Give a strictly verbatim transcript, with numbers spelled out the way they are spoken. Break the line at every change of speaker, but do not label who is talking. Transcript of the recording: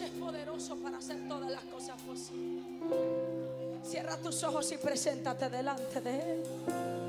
es poderoso para hacer todas las cosas posibles. Cierra tus ojos y preséntate delante de Él.